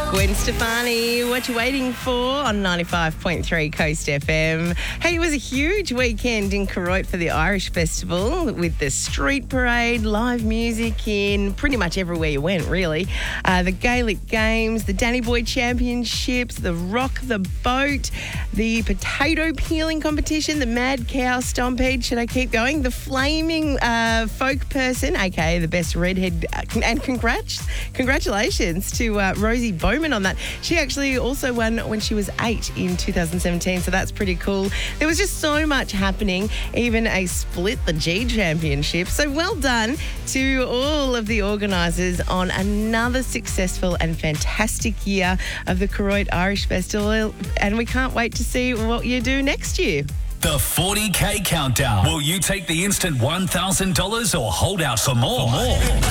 Gwen Stefani, what you waiting for on 95.3 Coast FM. Hey, it was a huge weekend in Koroit for the Irish Festival with the street parade, live music in pretty much everywhere you went, really. The Gaelic Games, the Danny Boy Championships, the Rock the Boat, the potato peeling competition, the Mad Cow Stompede. Should I keep going? The Flaming Folk Person, aka the best redhead. And congratulations to Rosie Bowman on that. She actually also won when she was 8 in 2017, so that's pretty cool. There was just so much happening, even a Split the G Championship. So well done to all of the organisers on another successful and fantastic year of the Koroit Irish Festival, and we can't wait to see what you do next year. The 40K Countdown. Will you take the instant $1,000 or hold out for more?